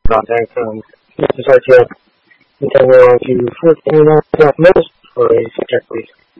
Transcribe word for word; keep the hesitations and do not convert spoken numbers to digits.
contact um, necessary to continue on to fourteen minutes most for a check, please.